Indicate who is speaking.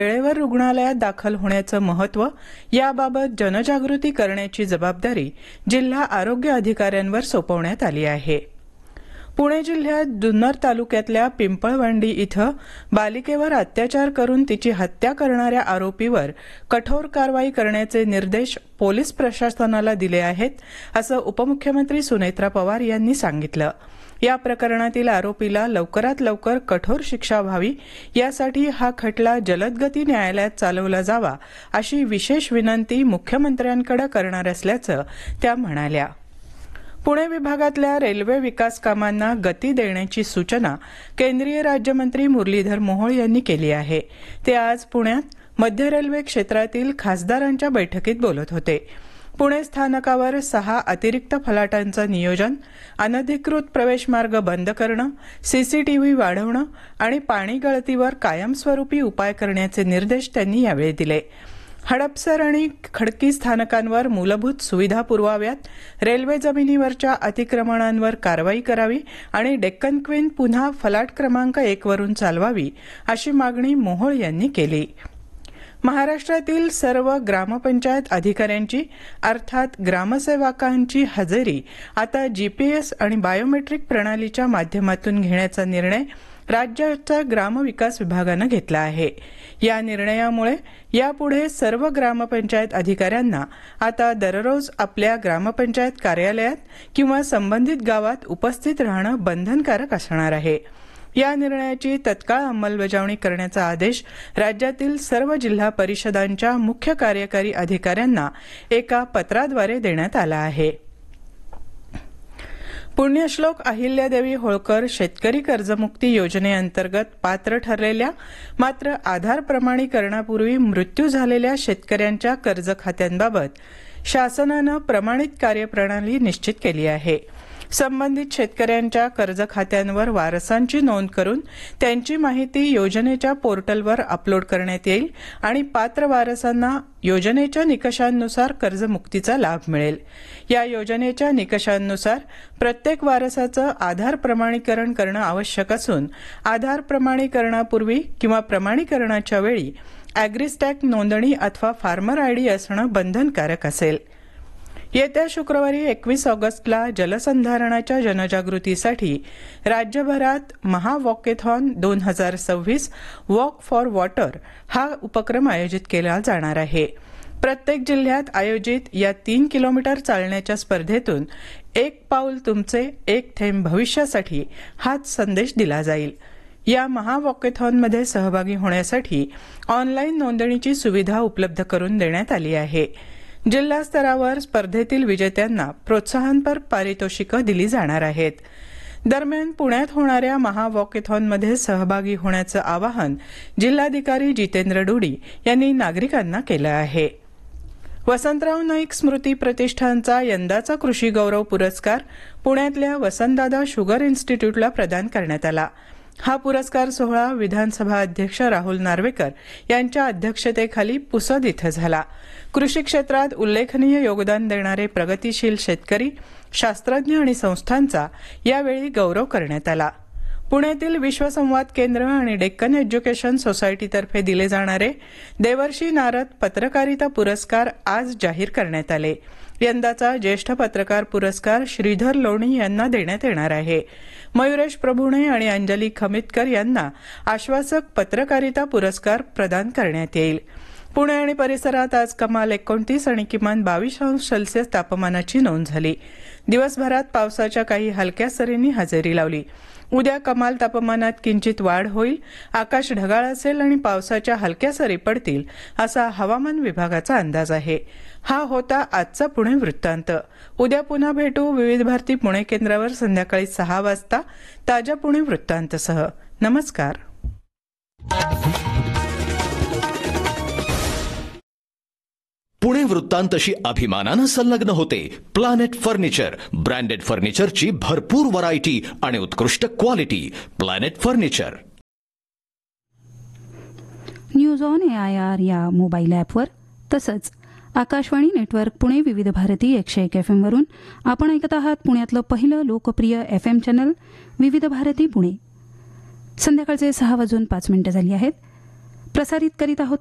Speaker 1: वेळेवर रुग्णालयात दाखल होण्याचं महत्त्व याबाबत जनजागृती करण्याची जबाबदारी जिल्हा आरोग्य अधिकाऱ्यांवर सोपवण्यात आली आहे. पुणे जिल्ह्यात जुन्नर तालुक्यातल्या पिंपळवंडी इथं बालिकेवर अत्याचार करून तिची हत्या करणाऱ्या आरोपीवर कठोर कारवाई करण्याचे निर्देश पोलीस प्रशासनाला दिले आहेत, असं उपमुख्यमंत्री सुनेत्रा पवार यांनी सांगितलं. या प्रकरणातील आरोपीला लवकरात लवकर कठोर शिक्षा व्हावी यासाठी हा खटला जलदगती न्यायालयात चालवला जावा अशी विशेष विनंती मुख्यमंत्र्यांकडे करणार असल्याचं त्या म्हणाल्या. पुणे विभागातल्या रेल्वे विकास कामांना गती देण्याची सूचना केंद्रीय राज्यमंत्री मुरलीधर मोहोळ यांनी केली आहे. ते आज पुण्यात मध्य रेल्वे क्षेत्रातील खासदारांच्या बैठकीत बोलत होते. पुणे स्थानकावर 6 अतिरिक्त फलाटांचं नियोजन, अनधिकृत प्रवेशमार्ग बंद करणं, सीसीटीव्ही वाढवणं आणि पाणी गळतीवर कायमस्वरूपी उपाय करण्याचे निर्देश त्यांनी यावेळी दिले. हडपसर आणि खडकी स्थानकांवर मूलभूत सुविधा पुरवाव्यात, रेल्वे जमिनीवरच्या अतिक्रमणांवर कारवाई करावी आणि डेक्कन क्वीन पुन्हा फलाट क्रमांक 1 वरून चालवावी अशी मागणी मोहोळ यांनी केली. महाराष्ट्रातील सर्व ग्रामपंचायत अधिकाऱ्यांची अर्थात ग्रामसेवकांची हजेरी आता जीपीएस आणि बायोमेट्रिक प्रणालीच्या माध्यमातून घेण्याचा निर्णय राज्याच्या ग्रामविकास विभागानं घेतला आहे. या निर्णयामुळे यापुढे सर्व ग्रामपंचायत अधिकाऱ्यांना आता दररोज आपल्या ग्रामपंचायत कार्यालयात किंवा संबंधित गावात उपस्थित राहणं बंधनकारक असणार आहे. या निर्णयाची तत्काळ अंमलबजावणी करण्याचा आदेश राज्यातील सर्व जिल्हा परिषदांच्या मुख्य कार्यकारी अधिकाऱ्यांना एका पत्राद्वारे देण्यात आला आहे. पुण्यश्लोक अहिल्यादेवी होळकर शेतकरी कर्जमुक्ती योजनेअंतर्गत पात्र ठरलेल्या मात्र आधार प्रमाणीकरणापूर्वी मृत्यू झालेल्या शेतकऱ्यांच्या कर्ज खात्यांबाबत शासनानं प्रमाणित कार्यप्रणाली निश्चित केली आहे. संबंधित शेतकऱ्यांच्या कर्ज खात्यांवर वारसांची नोंद करून त्यांची माहिती योजनेच्या पोर्टलवर अपलोड करण्यात येईल आणि पात्र वारसांना योजनेच्या निकषांनुसार कर्जमुक्तीचा लाभ मिळेल. या योजनेच्या निकषांनुसार प्रत्येक वारसाचं आधार प्रमाणीकरण करणं आवश्यक असून आधार प्रमाणीकरणापूर्वी किंवा प्रमाणीकरणाच्या वेळी अॅग्रिस्टॅक नोंदणी अथवा फार्मर आयडी असणं बंधनकारक असेल. येत्या शुक्रवारी 21 ऑगस्टला जलसंधारणाच्या जनजागृतीसाठी राज्यभरात महावॉकेथॉन 2026 वॉक फॉर वॉटर हा उपक्रम आयोजित केला जाणार आहे. प्रत्येक जिल्ह्यात आयोजित या 3 किलोमीटर चालण्याच्या स्पर्धेतून एक पाऊल तुमचे एक थेंब भविष्यासाठी हाच संदेश दिला जाईल. या महावॉकेथॉनमध्ये सहभागी होण्यासाठी ऑनलाईन नोंदणीची सुविधा उपलब्ध करून देण्यात आली आहे. जिल्हा स्तरावर स्पर्धेतील विजेत्यांना प्रोत्साहनपर पारितोषिकं दिली जाणार आहेत. दरम्यान पुण्यात होणाऱ्या महावॉकेथॉनमध्ये सहभागी होण्याचं आवाहन जिल्हाधिकारी जितेंद्र डुडी यांनी नागरिकांना केलं आहे. वसंतराव नाईक स्मृती प्रतिष्ठानचा यंदाचा कृषी गौरव पुरस्कार पुण्यातल्या वसंतदादा शुगर इन्स्टिट्यूटला प्रदान करण्यात आला. हा पुरस्कार सोहळा विधानसभा अध्यक्ष राहुल नार्वेकर यांच्या अध्यक्षतेखाली पुसद इथं झाला. कृषी क्षेत्रात उल्लेखनीय योगदान देणारे प्रगतीशील शेतकरी, शास्त्रज्ञ आणि संस्थांचा यावेळी गौरव करण्यात आला. पुण्यातील विश्वसंवाद केंद्र आणि डेक्कन एज्युकेशन सोसायटीतर्फे दिले जाणारे देवर्षी नारद पत्रकारिता पुरस्कार आज जाहीर करण्यात आले. यंदाचा ज्येष्ठ पत्रकार पुरस्कार श्रीधर लोणी यांना देण्यात येणार आहे. मयुरेश प्रभुणे आणि अंजली खमितकर यांना आश्वासक पत्रकारिता पुरस्कार प्रदान करण्यात येईल. पुणे आणि परिसरात आज कमाल 29 आणि किमान 22° तापमानाची नोंद झाली. दिवसभरात पावसाच्या काही हलक्या सरींनी हजेरी लावली. उद्या कमाल तापमानात किंचित वाढ होईल. आकाश ढगाळ असेल आणि पावसाच्या हलक्या सरी पडतील असा हवामान विभागाचा अंदाज आहे. हा होता आजचा पुणे वृत्तांत. उद्या पुन्हा भेटू विविध भारती पुणे केंद्रावर संध्याकाळी 6 वाजता ताज्या पुणे वृत्तांतसह. नमस्कार.
Speaker 2: पुणे वृत्तांतशी अभिमानानं संलग्न होते प्लॅनेट फर्निचर. ब्रँडेड फर्निचरची भरपूर व्हरायटी आणि उत्कृष्ट quality. Planet furniture.
Speaker 3: News on AIR या मोबाईल ॲपवर तसंच आकाशवाणी नेटवर्क पुणे विविध भारती 101 FM वरून आपण ऐकत आहात पुण्यातलं पहिलं लोकप्रिय FM चॅनल विविध भारती पुणे. संध्याकाळचे 6:05 झाली आहेत. प्रसारित करीत आहोत